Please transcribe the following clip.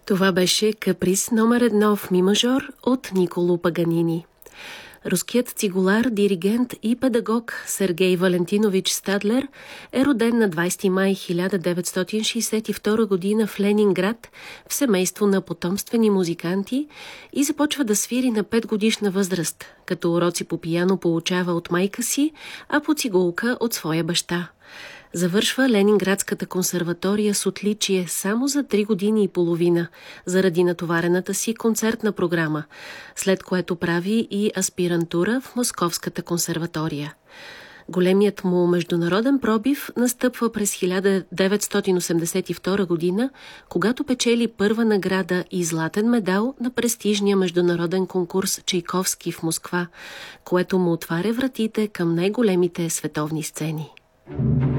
Това беше Каприз номер 1 в ми мажор от Николо Паганини. Руският цигулар, диригент и педагог Сергей Валентинович Стадлер е роден на 20 май 1962 година в Ленинград в семейство на потомствени музиканти и започва да свири на 5-годишна възраст, като уроци по пиано получава от майка си, а по цигулка от своя баща. Завършва Ленинградската консерватория с отличие само за 3 години и половина, заради натоварената си концертна програма, след което прави и аспирантура в Московската консерватория. Големият му международен пробив настъпва през 1982 година, когато печели първа награда и златен медал на престижния международен конкурс Чайковски в Москва, което му отваря вратите към най-големите световни сцени.